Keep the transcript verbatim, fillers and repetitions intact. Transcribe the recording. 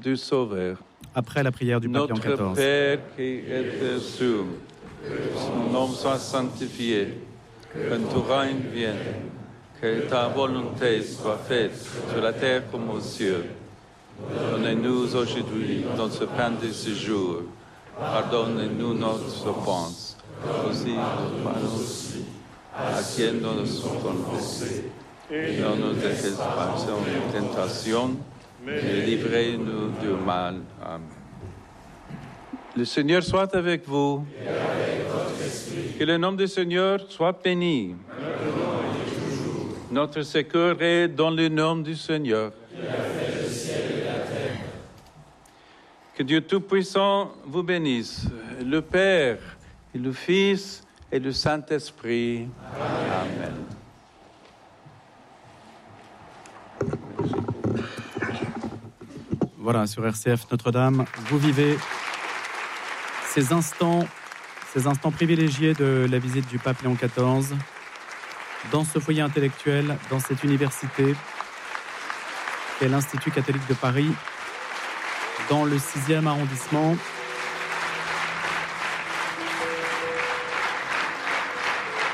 du Sauveur. Après la prière du pape Léon Notre quatorze. Père qui es aux cieux, que son nom soit sanctifié, que ton règne vienne, que ta volonté soit faite sur la terre comme aux cieux. Donnez-nous aujourd'hui notre pain de ce jour. Pardonnez-nous notre offense, aussi nous pardonnons à qui nous sommes offensés. Et non nous laissez pas en tentation, mais livrez-nous du mal. Amen. Le Seigneur soit avec vous. Et avec votre esprit. Que le nom du Seigneur soit béni. Notre secours est dans le nom du Seigneur. Qui a fait le ciel et la terre. Que Dieu Tout-Puissant vous bénisse, le Père et le Fils et le Saint-Esprit. Amen. Voilà, sur R C F Notre-Dame, vous vivez ces instants, ces instants privilégiés de la visite du pape Léon quatorze dans ce foyer intellectuel, dans cette université qu'est l'Institut catholique de Paris, dans le sixième arrondissement.